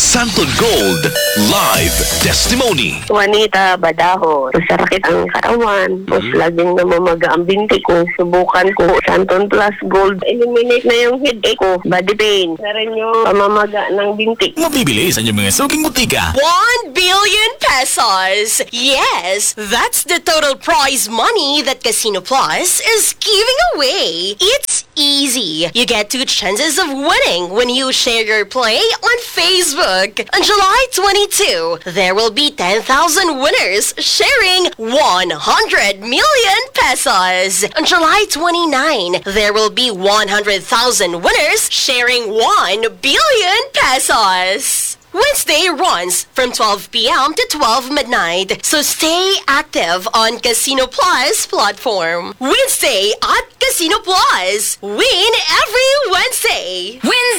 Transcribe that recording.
Santon Gold Live Testimony. Juanita Badaho. Masakit ang katawan. Tapos laging namamaga ang binti ko. Subukan ko Santon Plus Gold. Eliminate na yung headache ko. Body pain. Na rin yung pamamaga ng binti. Mabibili sa inyong mga suking butika. 1 billion pesos. Yes, that's the total prize money that Casino Plus is giving away. It's easy. You get 2 chances of winning when you share your play on Facebook. On July 22, there will be 10,000 winners sharing 100 million pesos. On July 29, there will be 100,000 winners sharing 1 billion pesos. Wednesday runs from 12 p.m. to 12 midnight, so stay active on Casino Plus platform. Wednesday at Casino Plus. Win every Wednesday. Wins